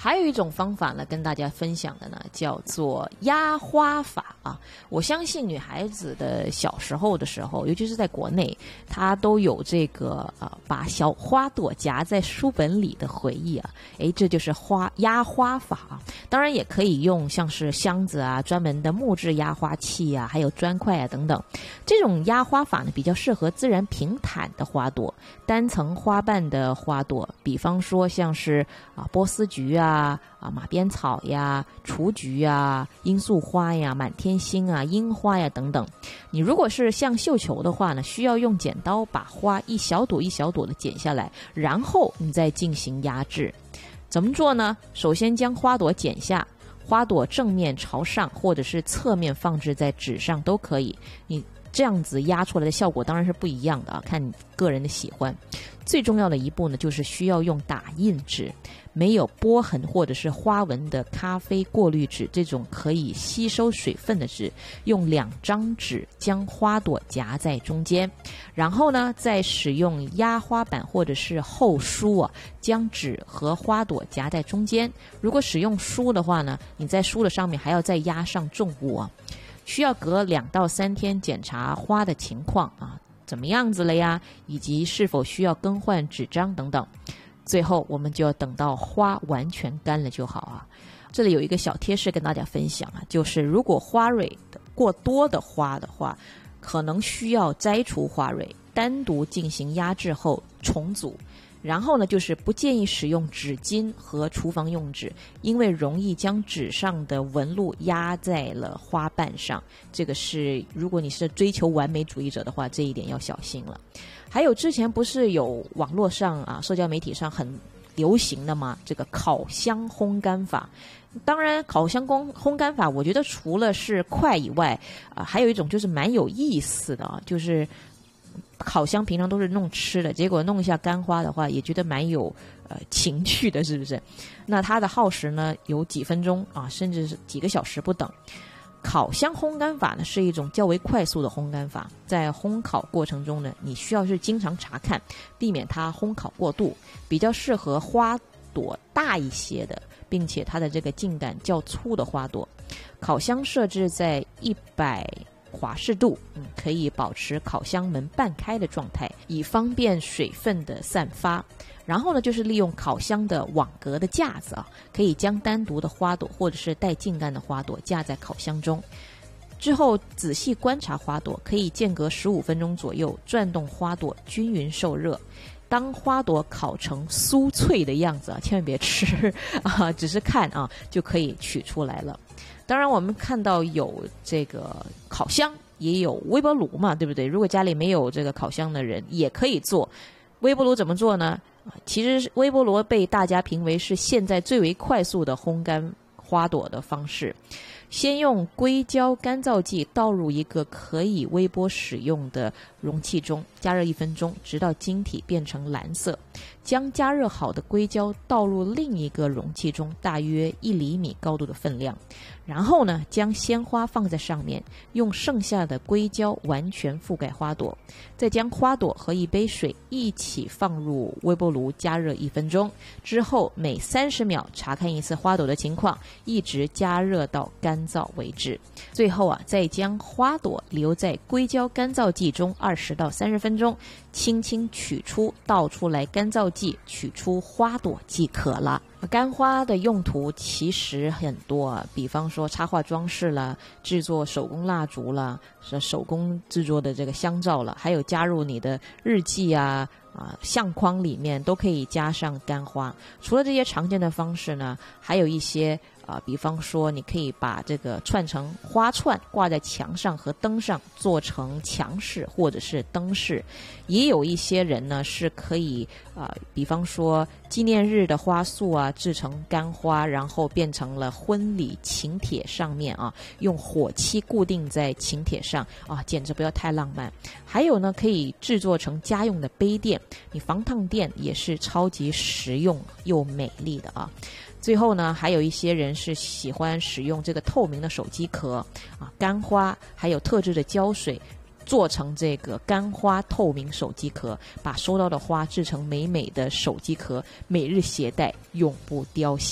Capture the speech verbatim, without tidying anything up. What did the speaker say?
还有一种方法呢，跟大家分享的呢，叫做压花法啊。我相信女孩子的小时候的时候，尤其是在国内，她都有这个呃把小花朵夹在书本里的回忆啊。诶，这就是花压花法啊。当然也可以用像是箱子啊、专门的木质压花器啊，还有砖块啊等等。这种压花法呢，比较适合自然平坦的花朵、单层花瓣的花朵，比方说像是啊波斯菊啊。啊啊，马鞭草呀、雏菊呀、罂粟花呀、满天星啊、樱花呀等等。你如果是像绣球的话呢，需要用剪刀把花一小朵一小朵的剪下来，然后你再进行压制。怎么做呢？首先将花朵剪下，花朵正面朝上或者是侧面放置在纸上都可以。你这样子压出来的效果当然是不一样的啊，看你个人的喜欢。最重要的一步呢，就是需要用打印纸，没有波痕或者是花纹的咖啡过滤纸，这种可以吸收水分的纸，用两张纸将花朵夹在中间，然后呢，再使用压花板或者是厚书啊，将纸和花朵夹在中间。如果使用书的话呢，你在书的上面还要再压上重物啊。需要隔两到三天检查花的情况啊，怎么样子了呀？以及是否需要更换纸张等等。最后我们就要等到花完全干了就好啊。这里有一个小贴士跟大家分享啊，就是如果花蕊过多的花的话，可能需要摘除花蕊，单独进行压制后重组。然后呢，就是不建议使用纸巾和厨房用纸，因为容易将纸上的纹路压在了花瓣上。这个是如果你是追求完美主义者的话，这一点要小心了。还有之前不是有网络上啊，社交媒体上很流行的吗？这个烤箱烘干法。当然烤箱烘烘干法，我觉得除了是快以外啊，还有一种就是蛮有意思的啊，就是烤箱平常都是弄吃的，结果弄一下干花的话，也觉得蛮有呃情趣的，是不是？那它的耗时呢有几分钟啊，甚至是几个小时不等。烤箱烘干法呢是一种较为快速的烘干法，在烘烤过程中呢，你需要是经常查看，避免它烘烤过度，比较适合花朵大一些的，并且它的这个茎秆较粗的花朵。烤箱设置在一百华氏度，嗯，可以保持烤箱门半开的状态，以方便水分的散发。然后呢，就是利用烤箱的网格的架子啊，可以将单独的花朵或者是带茎干的花朵架在烤箱中。之后仔细观察花朵，可以间隔十五分钟左右转动花朵，均匀受热。当花朵烤成酥脆的样子啊，千万别吃啊，只是看啊就可以取出来了。当然我们看到有这个烤箱，也有微波炉嘛，对不对？如果家里没有这个烤箱的人也可以做。微波炉怎么做呢？其实微波炉被大家评为是现在最为快速的烘干花朵的方式。先用硅胶干燥剂倒入一个可以微波使用的容器中，加热一分钟，直到晶体变成蓝色。将加热好的硅胶倒入另一个容器中，大约一厘米高度的分量。然后呢，将鲜花放在上面，用剩下的硅胶完全覆盖花朵，再将花朵和一杯水一起放入微波炉加热一分钟。之后每三十秒查看一次花朵的情况，一直加热到干燥为止。最后啊，再将花朵留在硅胶干燥剂中二十到三十分钟，轻轻取出，倒出来干燥剂，取出花朵即可了。干花的用途其实很多啊，比方说插画装饰啦，制作手工蜡烛啦，是手工制作的这个香皂了，还有加入你的日记啊啊相框里面都可以加上干花。除了这些常见的方式呢，还有一些啊，比方说你可以把这个串成花串挂在墙上和灯上，做成墙饰或者是灯饰。也有一些人呢是可以啊，比方说纪念日的花束啊，制成干花，然后变成了婚礼请帖上面啊，用火漆固定在请帖上啊，简直不要太浪漫。还有呢，可以制作成家用的杯垫，你防烫垫也是超级实用又美丽的啊。最后呢，还有一些人是喜欢使用这个透明的手机壳啊，干花还有特制的胶水做成这个干花透明手机壳，把收到的花制成美美的手机壳，每日携带永不凋谢。